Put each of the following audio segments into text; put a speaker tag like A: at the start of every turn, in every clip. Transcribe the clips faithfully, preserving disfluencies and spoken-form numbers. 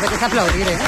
A: siempre que es aplaudir, ¿eh?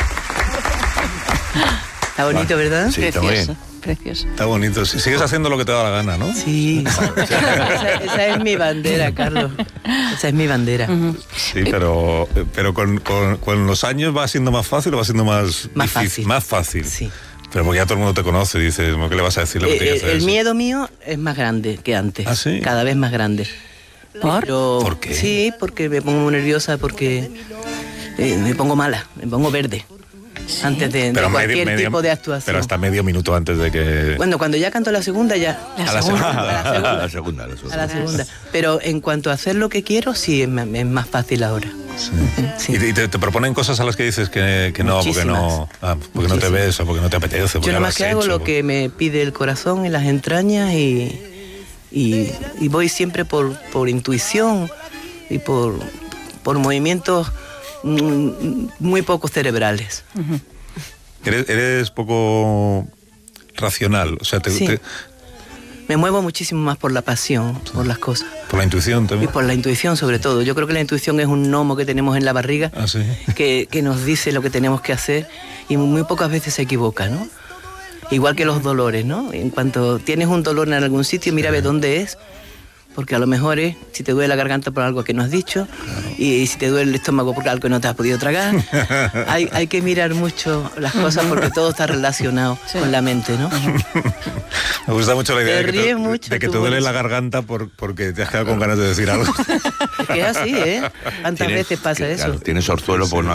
B: Está bonito, ¿verdad?
C: Sí, está
D: Precioso,
C: bien.
D: precioso.
C: Está bonito. Si sigues haciendo lo que te da la gana, ¿no?
B: Sí, esa, esa es mi bandera, Carlos. Esa es mi bandera.
D: Uh-huh.
C: Sí, pero, pero con, con, con los años va siendo más fácil o va siendo más,
B: Más
C: difícil,
B: fácil.
C: más fácil.
B: Sí.
C: Pero porque ya todo el mundo te conoce y dices, ¿qué le vas a decir lo que
B: Eh,
C: tiene que
B: eh,
C: hacer?
B: el miedo mío es más grande que antes.
C: ¿Ah, sí?
B: Cada vez más grande.
D: ¿Por?
B: Pero-
C: ¿Por qué?
B: Sí, porque me pongo muy nerviosa, porque eh, me pongo mala, me pongo verde. Antes de, de
C: Pero
B: cualquier
C: medio- medio-
B: tipo de actuación.
C: Pero hasta medio minuto antes de que...
B: Bueno, cuando ya canto la segunda, ya.
D: La
C: a la
D: segunda.
C: segunda.
B: A la segunda.
E: A la segunda, a la segunda.
B: A la segunda. Pero en cuanto a hacer lo que quiero, sí, es, ma- es más fácil ahora.
C: Sí.
B: Sí.
C: Y, te, y te- te proponen cosas a las que dices que, que no, porque no, ah, porque no te
B: Muchísimas.
C: ves o porque no te apetece. Porque
B: Yo
C: lo
B: nomás
C: has
B: que hago
C: hecho,
B: lo
C: porque-
B: que me pide el corazón y las entrañas y, y, y voy siempre por, por intuición y por, por movimientos mm, muy pocos cerebrales.
D: Uh-huh.
C: Eres, eres poco racional, o sea, te,
B: Sí.
C: te-
B: Me muevo muchísimo más por la pasión, por las cosas.
C: por la intuición
B: Y
C: también.
B: por la intuición sobre todo. Yo creo que la intuición es un gnomo que tenemos en la barriga
C: Ah, sí.
B: que, que nos dice lo que tenemos que hacer y muy pocas veces se equivoca, ¿no? Igual que los dolores, ¿no? En cuanto tienes un dolor en algún sitio, mira a ver dónde es, porque a lo mejor es si te duele la garganta por algo que no has dicho, y si te duele el estómago por algo que no te has podido tragar. hay, hay que mirar mucho las cosas porque todo está relacionado
D: Sí.
B: con la mente, ¿no?
C: Me gusta mucho la idea
B: Te
C: de que, te,
B: ríes mucho,
C: de que
B: tú,
C: te duele
B: Boris.
C: la garganta por, porque te has quedado con ganas de decir algo.
B: Es que es así, ¿eh? ¿Cuántas
E: Tienes-
B: veces pasa
E: que,
B: eso?
E: claro, tienes orzuelo por no